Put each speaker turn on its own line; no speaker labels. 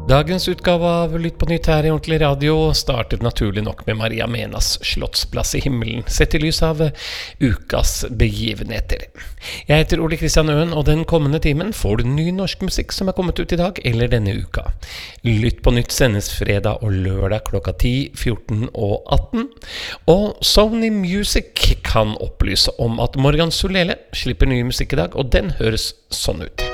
Dagens utgave av Lytt på nytt her i Ordentlig Radio startet naturlig nok med Maria Menas Slottsplass i himmelen, sett i lys av ukas begivenheter. Jeg heter Ole Kristian Øen, og den kommende timen får du ny norsk musikk som er kommet ut i dag eller denne uka. Lytt på nytt sendes fredag og lørdag klokka 10, 14 og 18. Og Sony Music kan opplyse om at Morgan Solele slipper ny musikk i dag, og den høres sånn ut.